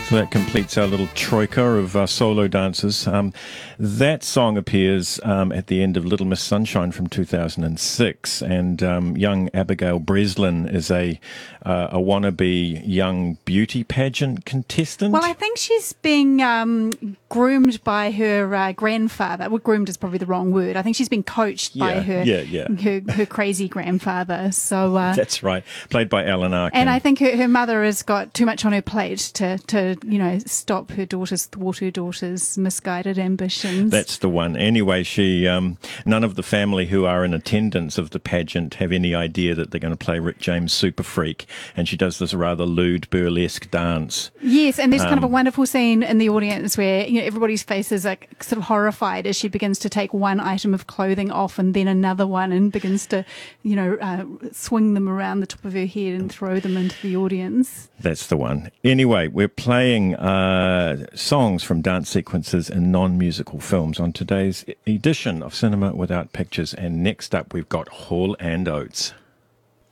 So that completes our little troika of solo dancers. That song appears at the end of Little Miss Sunshine from 2006, and young Abigail Breslin is a wannabe young beauty pageant contestant. Well, I think she's being groomed by her grandfather. Well, groomed is probably the wrong word. I think she's been coached by her crazy grandfather. So that's right, played by Alan Arkin. And I think her mother has got too much on her plate to stop her daughter's, thwart her daughter's misguided ambitions. That's the one. Anyway, she none of the family who are in attendance of the pageant have any idea that they're going to play Rick James' Super Freak, and she does this rather lewd burlesque dance. Yes, and there's kind of a wonderful scene in the audience where everybody's faces are sort of horrified as she begins to take one item of clothing off and then another one, and begins to swing them around the top of her head and throw them into the audience. That's the one. Anyway, we're playing songs from dance sequences in non-musical films on today's edition of Cinema Without Pictures, and next up we've got Hall and Oates.